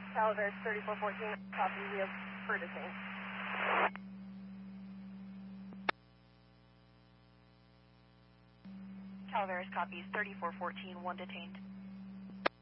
Calaveras 3414, copy, we have for detained. Calaveras copies 3414, one detained.